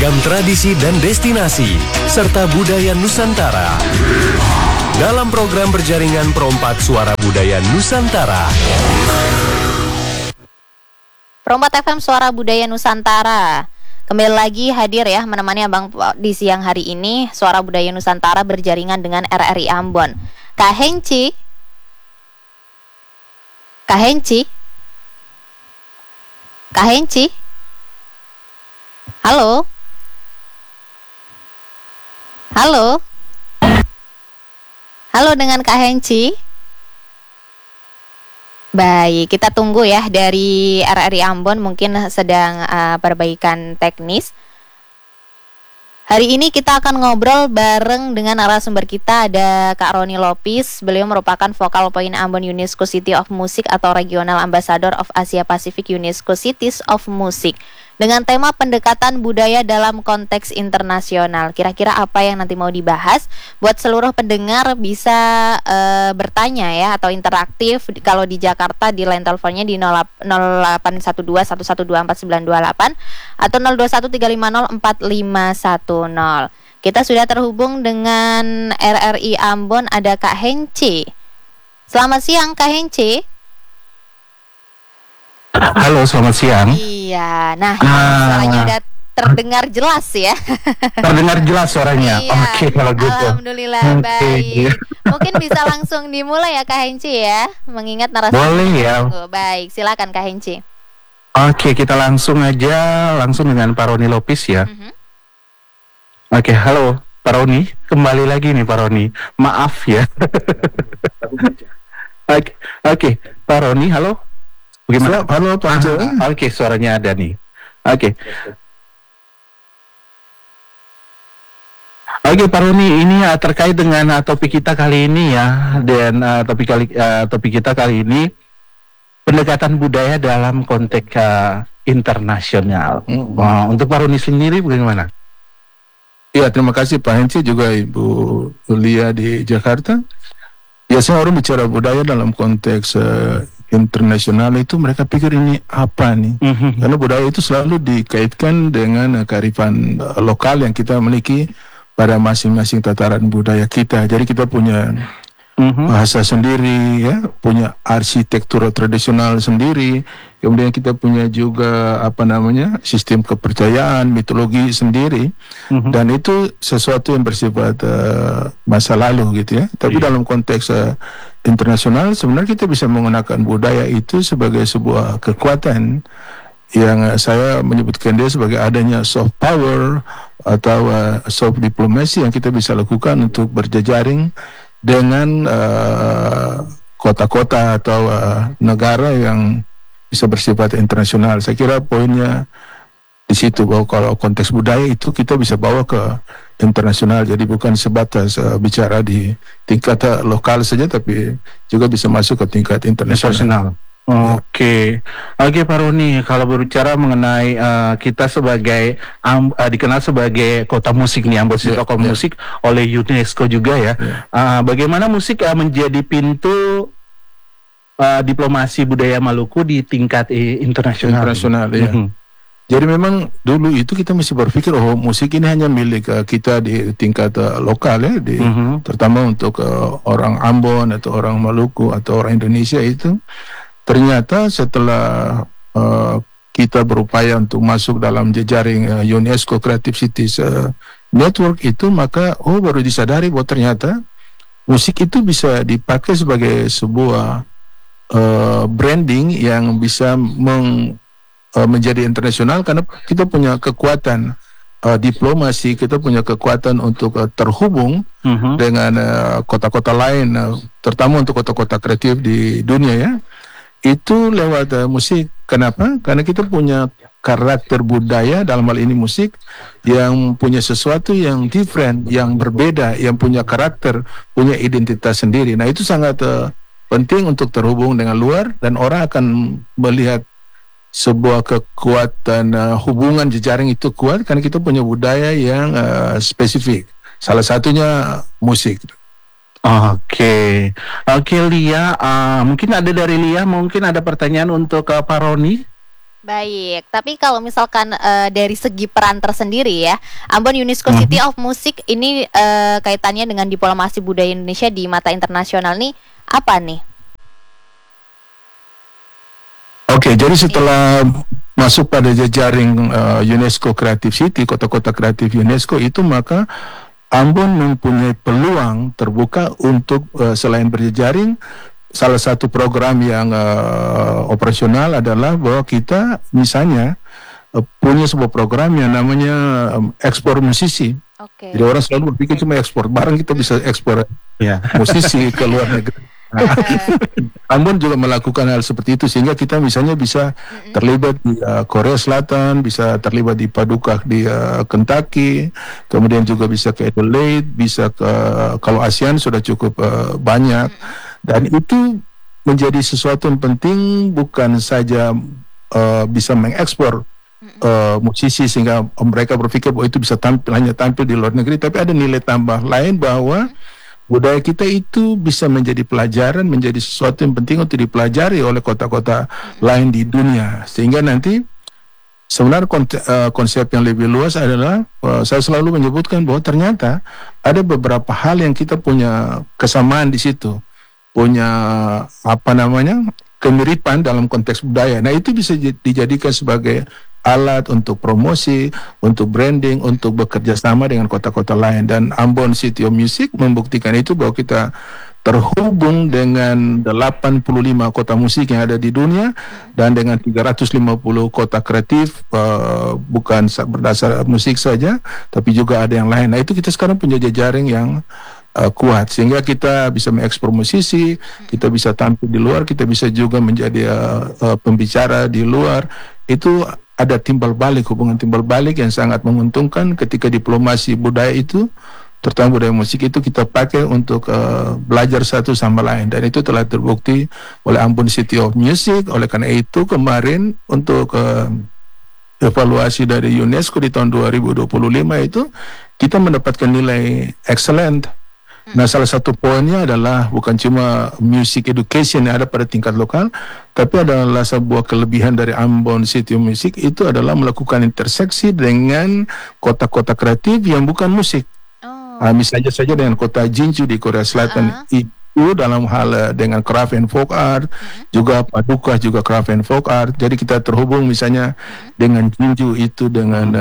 beragam tradisi dan destinasi, serta budaya Nusantara. Dalam program berjaringan Perompak Suara Budaya Nusantara. Perompak FM Suara Budaya Nusantara. Kembali lagi hadir ya menemani Abang di siang hari ini. Suara Budaya Nusantara berjaringan dengan RRI Ambon. Kak Henci. Kak Henci. Kak Henci. Halo. Halo. Halo dengan Kak Henci. Baik, kita tunggu ya dari RRI Ambon, mungkin sedang perbaikan teknis. Hari ini kita akan ngobrol bareng dengan narasumber kita, ada Kak Roni Lopis. Beliau merupakan Focal Point Ambon UNESCO City of Music atau Regional Ambassador of Asia Pacific UNESCO Cities of Music, dengan tema pendekatan budaya dalam konteks internasional. Kira-kira apa yang nanti mau dibahas? Buat seluruh pendengar bisa bertanya ya, atau interaktif kalau di Jakarta di line teleponnya di 081211242928 atau 0213504510. Kita sudah terhubung dengan RRI Ambon, ada Kak Henci. Selamat siang Kak Henci. Halo, selamat siang. Iya, suaranya udah terdengar jelas ya. Terdengar jelas suaranya. Iya. Oke, kalau gitu. Alhamdulillah, baik. Mungkin bisa langsung dimulai ya Kak Henci ya, mengingat narasumber. Boleh ya. Baik, silakan Kak Henci. Oke, kita langsung dengan Pak Roni Lopis ya. Oke, halo Pak Roni, kembali lagi nih Pak Roni. Maaf ya. Oke, Pak Roni, halo. Bagaimana? Halo Pak Jo. Oke, suaranya ada nih. Oke, Pak Roni, ini terkait dengan topik kita kali ini ya, dan topik kita kali ini pendekatan budaya dalam konteks internasional. Untuk Pak Roni sendiri bagaimana? Ya, terima kasih Pak Henci, juga Ibu Lia di Jakarta. Ya, saya orang bicara budaya dalam konteks internasional itu, mereka pikir ini apa nih? Karena budaya itu selalu dikaitkan dengan kearifan lokal yang kita miliki pada masing-masing tataran budaya kita. Jadi kita punya bahasa sendiri, ya, punya arsitektur tradisional sendiri. Kemudian kita punya juga sistem kepercayaan, mitologi sendiri, dan itu sesuatu yang bersifat masa lalu gitu ya. Tapi dalam konteks internasional sebenarnya kita bisa menggunakan budaya itu sebagai sebuah kekuatan yang saya menyebutkan dia sebagai adanya soft power atau soft diplomasi yang kita bisa lakukan untuk berjejaring dengan kota-kota atau negara yang bisa bersifat internasional. Saya kira poinnya di situ, bahwa kalau konteks budaya itu kita bisa bawa ke internasional, jadi bukan sebatas bicara di tingkat lokal saja, tapi juga bisa masuk ke tingkat internasional. Oke, Pak Roni, kalau berbicara mengenai kita sebagai dikenal sebagai kota musik nih, Ambon City of Musik oleh UNESCO juga ya. Bagaimana musik menjadi pintu diplomasi budaya Maluku di tingkat internasional? Ya. Jadi memang dulu itu kita mesti berpikir, musik ini hanya milik kita di tingkat lokal ya, terutama untuk orang Ambon atau orang Maluku atau orang Indonesia itu. Ternyata setelah kita berupaya untuk masuk dalam jejaring UNESCO Creative Cities Network itu, maka baru disadari bahwa ternyata musik itu bisa dipakai sebagai sebuah branding yang bisa menjadi internasional, karena kita punya kekuatan diplomasi, kita punya kekuatan untuk terhubung dengan kota-kota lain, terutama untuk kota-kota kreatif di dunia ya. Itu lewat musik. Kenapa? Karena kita punya karakter budaya, dalam hal ini musik, yang punya sesuatu yang different, yang berbeda, yang punya karakter, punya identitas sendiri. Nah, itu sangat penting untuk terhubung dengan luar, dan orang akan melihat sebuah kekuatan hubungan jejaring itu kuat karena kita punya budaya yang spesifik. Salah satunya musik. Oke, Lia, mungkin ada dari Lia, mungkin ada pertanyaan untuk Pak Roni. Baik, tapi kalau misalkan dari segi peran tersendiri ya, Ambon UNESCO City of Music ini kaitannya dengan diplomasi budaya Indonesia di mata internasional nih apa nih? Oke, jadi setelah masuk pada jejaring UNESCO Creative City, kota-kota kreatif UNESCO itu, maka Ambon mempunyai peluang terbuka untuk selain berjejaring. Salah satu program yang operasional adalah bahwa kita misalnya punya sebuah program yang namanya ekspor musisi. Oke. Jadi orang selalu berpikir cuma ekspor barang, kita bisa ekspor musisi ke luar negeri. Ambon juga melakukan hal seperti itu, sehingga kita misalnya bisa terlibat di Korea Selatan, bisa terlibat di Paducah di Kentucky, kemudian juga bisa ke Adelaide, bisa ke, kalau ASEAN sudah cukup banyak. Dan itu menjadi sesuatu yang penting, bukan saja bisa mengekspor musisi sehingga mereka berpikir bahwa itu bisa hanya tampil di luar negeri, tapi ada nilai tambah lain bahwa budaya kita itu bisa menjadi pelajaran, menjadi sesuatu yang penting untuk dipelajari oleh kota-kota lain di dunia. Sehingga nanti sebenarnya konsep yang lebih luas adalah saya selalu menyebutkan bahwa ternyata ada beberapa hal yang kita punya kesamaan di situ, punya kemiripan dalam konteks budaya. Nah, itu bisa dijadikan sebagai alat untuk promosi, untuk branding, untuk bekerja sama dengan kota-kota lain. Dan Ambon City of Music membuktikan itu, bahwa kita terhubung dengan 85 kota musik yang ada di dunia dan dengan 350 kota kreatif, bukan berdasar musik saja, tapi juga ada yang lain. Nah, itu kita sekarang punya jejaring yang kuat, sehingga kita bisa mengekspor musisi, kita bisa tampil di luar, kita bisa juga menjadi pembicara di luar. Itu ada hubungan timbal balik yang sangat menguntungkan ketika diplomasi budaya itu, terutama budaya musik itu, kita pakai untuk belajar satu sama lain. Dan itu telah terbukti oleh Ambon City of Music. Oleh karena itu kemarin untuk evaluasi dari UNESCO di tahun 2025 itu kita mendapatkan nilai excellent. Nah, salah satu poinnya adalah bukan cuma music education yang ada pada tingkat lokal, tapi adalah sebuah kelebihan dari Ambon City of Music itu adalah melakukan interseksi dengan kota-kota kreatif yang bukan musik. Misalnya saja dengan kota Jeonju di Korea Selatan itu dalam hal dengan craft and folk art, juga Paducah juga craft and folk art. Jadi kita terhubung misalnya dengan Jeonju itu dengan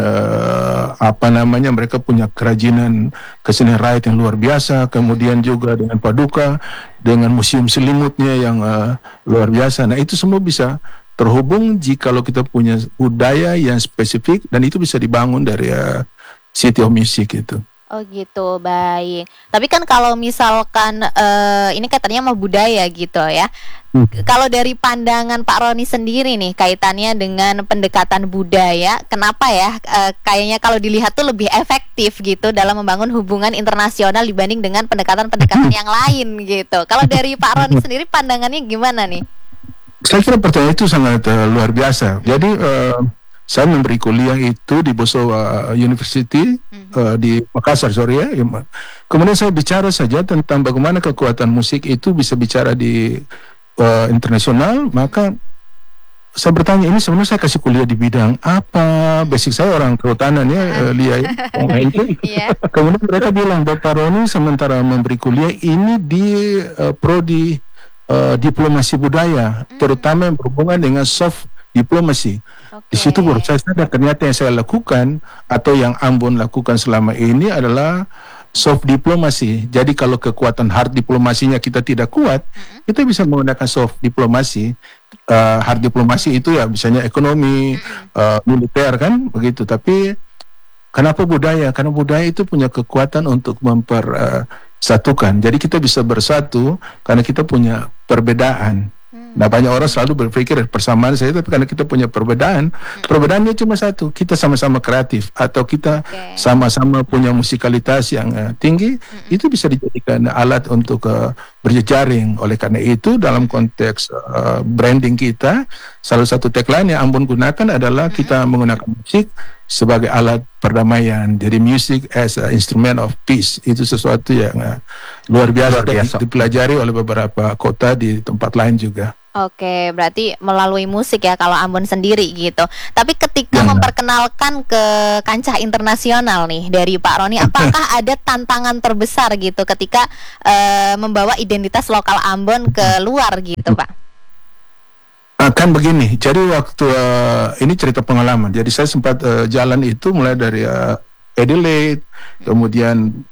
mereka punya kerajinan kesenian rakyat yang luar biasa, kemudian juga dengan Paducah dengan museum selimutnya yang luar biasa. Nah, itu semua bisa terhubung jikalau kita punya budaya yang spesifik, dan itu bisa dibangun dari City of Music itu. Oh gitu, baik. Tapi kan kalau misalkan ini katanya mau budaya gitu ya. Kalau dari pandangan Pak Roni sendiri nih, kaitannya dengan pendekatan budaya, kenapa ya kayaknya kalau dilihat tuh lebih efektif gitu dalam membangun hubungan internasional dibanding dengan pendekatan-pendekatan yang lain gitu. Kalau dari Pak Roni sendiri pandangannya gimana nih? Saya kira pertanyaan itu sangat luar biasa. Jadi saya memberi kuliah itu di Bosowa University di Makassar, ya. Kemudian saya bicara saja tentang bagaimana kekuatan musik itu bisa bicara di internasional. Maka saya bertanya, ini sebenarnya saya kasih kuliah di bidang apa? Basic saya orang kehutanan ya, Lia. Kemudian mereka bilang, Bapak Roni sementara memberi kuliah ini di prodi diplomasi budaya, terutama yang berhubungan dengan soft diplomasi. Di situ baru saya sadar ternyata yang saya lakukan atau yang Ambon lakukan selama ini adalah soft diplomasi. Jadi kalau kekuatan hard diplomasinya kita tidak kuat, kita bisa menggunakan soft diplomasi. Hard diplomasi itu ya misalnya ekonomi, militer kan begitu. Tapi kenapa budaya? Karena budaya itu punya kekuatan untuk mempersatukan. Jadi kita bisa bersatu karena kita punya perbedaan. Nah, banyak orang selalu berpikir persamaan saja, tapi karena kita punya perbedaan, perbedaannya cuma satu, kita sama-sama kreatif atau kita sama-sama punya musikalitas yang tinggi, itu bisa dijadikan alat untuk berjejaring. Oleh karena itu dalam konteks branding kita, salah satu tagline yang Ambon gunakan adalah kita menggunakan musik sebagai alat perdamaian. Jadi music as an instrument of peace, itu sesuatu yang luar biasa, dipelajari oleh beberapa kota di tempat lain juga. Oke, berarti melalui musik ya kalau Ambon sendiri gitu. Tapi ketika memperkenalkan ke kancah internasional nih dari Pak Roni, apakah ada tantangan terbesar gitu ketika membawa identitas lokal Ambon ke luar gitu, Pak? Kan begini, jadi waktu ini cerita pengalaman. Jadi saya sempat jalan itu mulai dari Adelaide, kemudian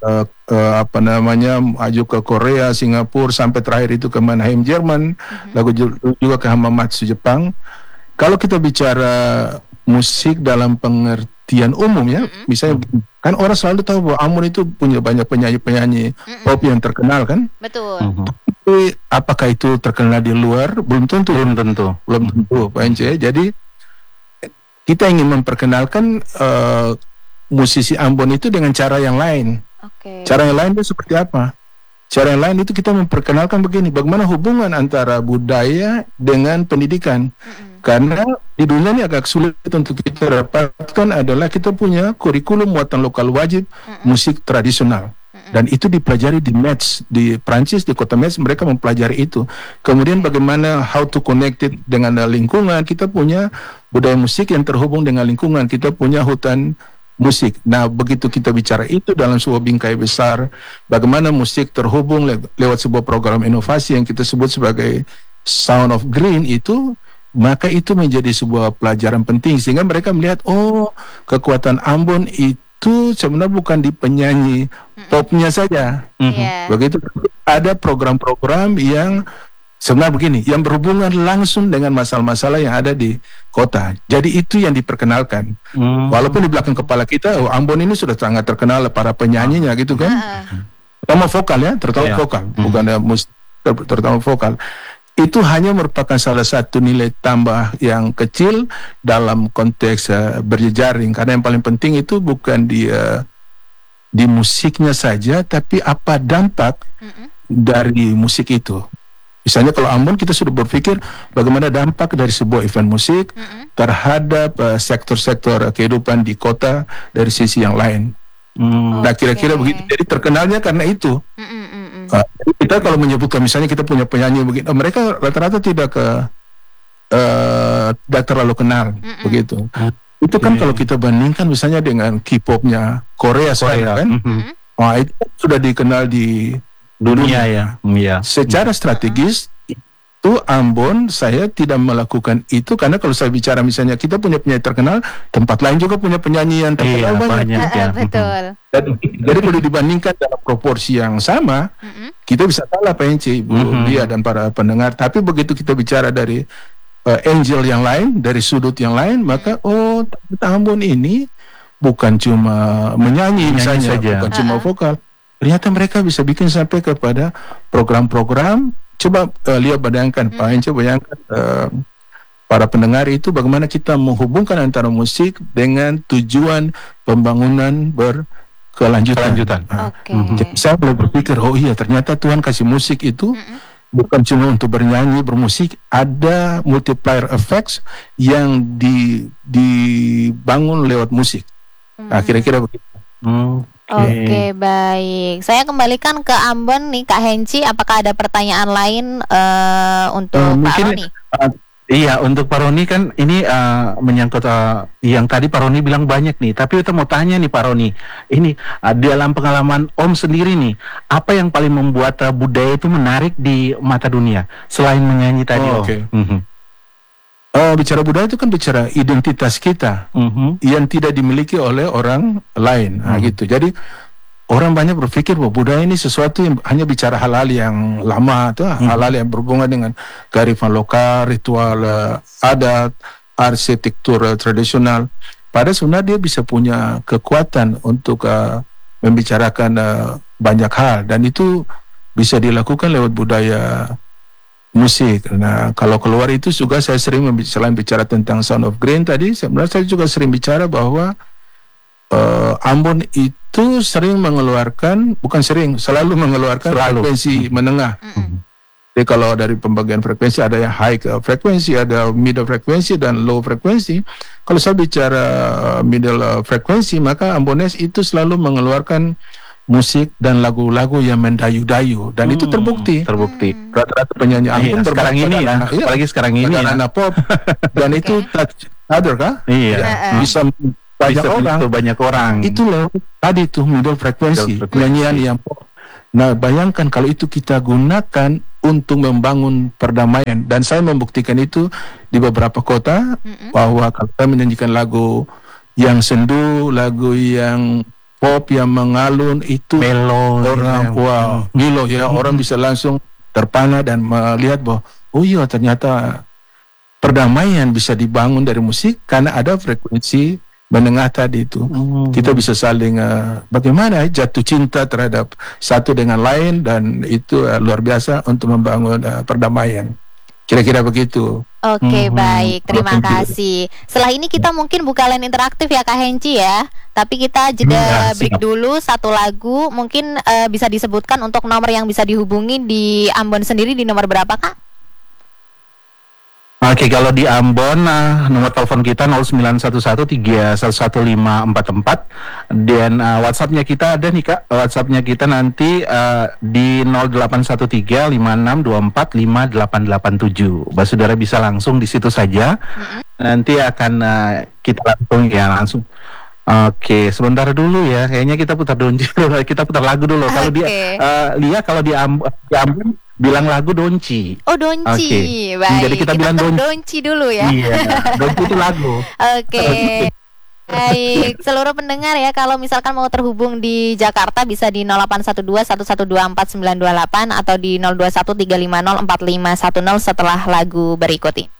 maju ke Korea, Singapura, sampai terakhir itu ke Mannheim, Jerman, lalu juga ke Hamamatsu, Jepang. Kalau kita bicara musik dalam pengertian umum ya, misalnya kan orang selalu tahu bahwa Ambon itu punya banyak penyanyi-penyanyi pop yang terkenal kan. Betul. Tapi apakah itu terkenal di luar? Belum tentu. Pak Ence. Jadi kita ingin memperkenalkan musisi Ambon itu dengan cara yang lain. Cara yang lain itu seperti apa? Cara yang lain itu kita memperkenalkan begini, bagaimana hubungan antara budaya dengan pendidikan. Karena di dunia ini agak sulit untuk kita dapatkan adalah kita punya kurikulum muatan lokal wajib musik tradisional. Dan itu dipelajari di Metz, di Prancis, di kota Metz mereka mempelajari itu. Kemudian bagaimana how to connect it dengan lingkungan. Kita punya budaya musik yang terhubung dengan lingkungan. Kita punya hutan musik. Nah, begitu kita bicara itu dalam sebuah bingkai besar, bagaimana musik terhubung lewat sebuah program inovasi yang kita sebut sebagai Sound of Green itu, maka itu menjadi sebuah pelajaran penting sehingga mereka melihat kekuatan Ambon itu sebenarnya bukan di penyanyi popnya saja. Begitu ada program-program yang sebenarnya begini, yang berhubungan langsung dengan masalah-masalah yang ada di kota. Jadi itu yang diperkenalkan. Walaupun di belakang kepala kita, Ambon ini sudah sangat terkenal para penyanyinya gitu kan. Terutama vokal ya, vokal, bukan musik, terutama vokal. Itu hanya merupakan salah satu nilai tambah yang kecil dalam konteks berjejaring. Karena yang paling penting itu bukan di musiknya saja, tapi apa dampak dari musik itu. Misalnya kalau Ambon kita sudah berpikir bagaimana dampak dari sebuah event musik terhadap sektor-sektor kehidupan di kota dari sisi yang lain. Nah kira-kira begitu. Jadi terkenalnya karena itu. Kita kalau menyebutkan misalnya kita punya penyanyi begitu, mereka rata-rata tidak terlalu kenal begitu. Itu kan kalau kita bandingkan misalnya dengan K-popnya Korea sekarang kan, wah itu sudah dikenal di dunia ya. Secara strategis itu Ambon saya tidak melakukan itu karena kalau saya bicara misalnya kita punya penyanyi terkenal, tempat lain juga punya penyanyi yang terkenal banyak ya. Betul. Jadi kalau dibandingkan dalam proporsi yang sama, kita bisa kalah Pak Ence, Ibu Lia dan para pendengar. Tapi begitu kita bicara dari angle yang lain, dari sudut yang lain, maka Ambon ini bukan cuma menyanyi misalnya saja, bukan cuma vokal. Ternyata mereka bisa bikin sampai kepada program-program. Coba lihat, bayangkan, Pak Ence, bayangkan para pendengar itu bagaimana kita menghubungkan antara musik dengan tujuan pembangunan berkelanjutan. Jadi saya boleh berpikir, oh iya ternyata Tuhan kasih musik itu bukan cuma untuk bernyanyi, bermusik, ada multiplier effects yang dibangun lewat musik. Nah kira-kira begitu. Oke, baik. Saya kembalikan ke Ambon nih, Kak Henci. Apakah ada pertanyaan lain untuk Pak Roni? Iya, untuk Pak Roni kan ini menyangkut yang tadi Pak Roni bilang banyak nih. Tapi kita mau tanya nih Pak Roni, ini dalam pengalaman Om sendiri nih, apa yang paling membuat budaya itu menarik di mata dunia selain menyanyi tadi? Bicara budaya itu kan bicara identitas kita yang tidak dimiliki oleh orang lain, gitu. Jadi orang banyak berpikir bahwa budaya ini sesuatu yang hanya bicara hal-hal yang lama, hal-hal yang berhubungan dengan kearifan lokal, ritual adat, arsitektur tradisional. Padahal sebenarnya dia bisa punya kekuatan untuk membicarakan banyak hal, dan itu bisa dilakukan lewat budaya musik. Nah, kalau keluar itu juga saya sering selain bicara tentang Sound of Green tadi, sebenarnya saya juga sering bicara bahwa Ambon itu sering mengeluarkan, bukan sering, selalu mengeluarkan frekuensi menengah. Jadi kalau dari pembagian frekuensi ada yang high frekuensi, ada middle frekuensi dan low frekuensi. Kalau saya bicara middle frekuensi, maka Ambonese itu selalu mengeluarkan musik dan lagu-lagu yang mendayu-dayu, dan itu terbukti. Rata-rata penyanyi Ambon sekarang ini ya, apalagi sekarang ini anak pop, dan itu touch other kan? Iya. Bisa banyak orang. Itu loh tadi tuh middle frekuensi, penyanyian yang pop. Nah, bayangkan kalau itu kita gunakan untuk membangun perdamaian, dan saya membuktikan itu di beberapa kota, bahwa kalau saya menyanyikan lagu yang sendu, lagu yang pop yang mengalun, itu melo, orang milo ya, orang bisa langsung terpana dan melihat bahwa oh iya, ternyata perdamaian bisa dibangun dari musik karena ada frekuensi menengah tadi itu. Kita bisa saling bagaimana jatuh cinta terhadap satu dengan lain, dan itu luar biasa untuk membangun perdamaian. Kira-kira begitu. Oke, baik. Terima kasih. Setelah ini kita mungkin buka line interaktif ya Kak Henci ya. Tapi kita jeda break dulu, satu lagu. Mungkin bisa disebutkan untuk nomor yang bisa dihubungi di Ambon sendiri di nomor berapa Kak? Oke, kalau di Ambon nomor telepon kita 0911311544, dan WhatsApp-nya kita ada nih Kak. WhatsApp-nya kita nanti di 081356245887. Saudara bisa langsung di situ saja. Nanti akan kita langsung. Oke, sebentar dulu ya. Kayaknya kita putar donci dulu. Kita putar lagu dulu. Kalau dia Lia, kalau di Ambon bilang lagu donci. Oh, donci. Baik. Jadi kita bilang donci dulu ya. Iya, donci itu lagu. Oke. Baik, seluruh pendengar ya, kalau misalkan mau terhubung di Jakarta bisa di 081211242928 atau di 0213504510 setelah lagu berikut ini.